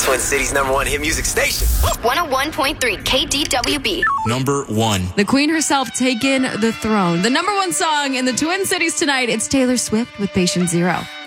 Twin Cities #1 hit music station. 101.3 KDWB. Number 1. The queen herself taking the throne. The #1 song in the Twin Cities tonight, it's Taylor Swift with Patient Zero.